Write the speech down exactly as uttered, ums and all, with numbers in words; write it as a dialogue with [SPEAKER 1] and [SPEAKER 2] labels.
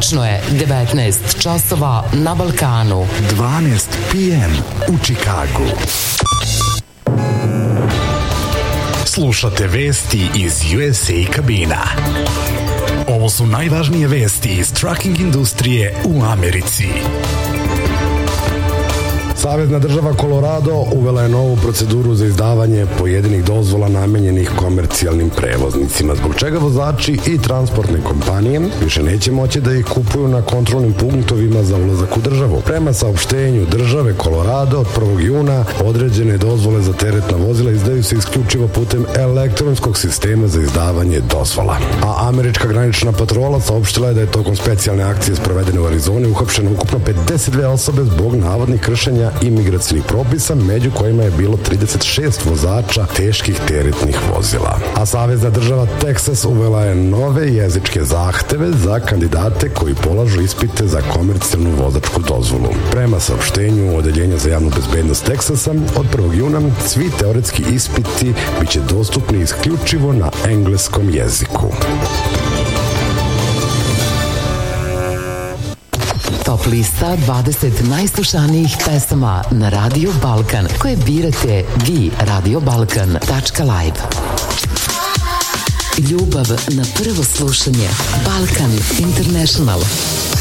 [SPEAKER 1] Tačno je devetnaest časova na Balkanu.
[SPEAKER 2] dvanaest pe em u Čikagu. Slušate vesti iz U S A kabina. Ovo su najvažnije vesti iz trucking industrije u Americi.
[SPEAKER 3] Savezna država Colorado uvela je novu proceduru za izdavanje pojedinih dozvola namenjenih komercijalnim prevoznicima, zbog čega vozači i transportne kompanije više neće moći da ih kupuju na kontrolnim punktovima za ulazak u državu. Prema saopštenju države Colorado od prvog juna određene dozvole za teretna vozila izdaju se isključivo putem elektronskog sistema za izdavanje dozvola. A američka granična patrola saopštila je da je tokom specijalne akcije sprovedene u Arizoni uhapšeno ukupno pedeset dve osobe zbog navodnih kršenja imigracijnih propisa, među kojima je bilo trideset šest vozača teških teretnih vozila. A savezna država Teksas uvela je nove jezičke zahteve za kandidate koji polažu ispite za komercijalnu vozačku dozvolu. Prema saopštenju Odeljenja za javnu bezbednost Teksasa, od prvog juna svi teoretski ispiti biće dostupni isključivo na engleskom jeziku.
[SPEAKER 1] Top lista dvadeset najslušanijih pesama na Radio Balkan, koje birate vi, radio balkan tačka live. Ljubav na prvo slušanje. Balkan International.